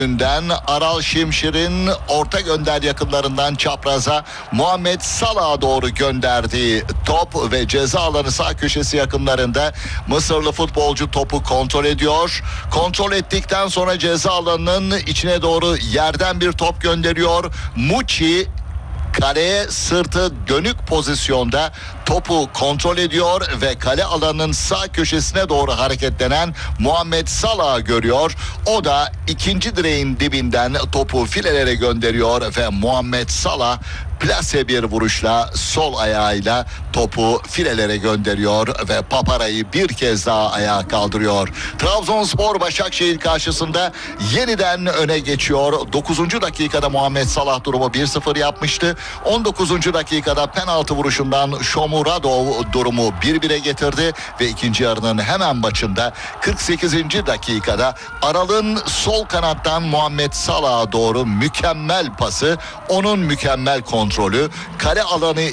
Aral Şimşir'in orta gönder yakınlarından çapraza Muhammed Salah'a doğru gönderdiği top ve ceza alanı sağ köşesi yakınlarında Mısırlı futbolcu topu kontrol ediyor. Kontrol ettikten sonra ceza alanının içine doğru yerden bir top gönderiyor. Muçi kaleye sırtı dönük pozisyonda topu kontrol ediyor ve kale alanının sağ köşesine doğru hareketlenen Muhammed Salah'ı görüyor. O da ikinci direğin dibinden topu filelere gönderiyor ve Muhammed Salah plase bir vuruşla sol ayağıyla topu filelere gönderiyor ve Papara'yı bir kez daha ayağa kaldırıyor. Trabzonspor Başakşehir karşısında yeniden öne geçiyor. 9. dakikada Muhammed Salah durumu 1-0 yapmıştı. 19. dakikada penaltı vuruşundan Shomurodov durumu 1-1'e getirdi ve ikinci yarının hemen başında 48. dakikada Aral'ın sol kanattan Muhammed Salah'a doğru mükemmel pası, onun mükemmel kontrolü, kale alanı